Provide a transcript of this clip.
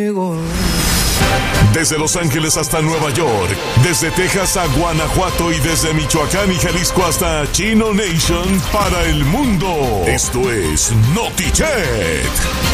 Desde Los Ángeles hasta Nueva York, desde Texas a Guanajuato y desde Michoacán y Jalisco hasta Chino Nation para el mundo. Esto es Notichet.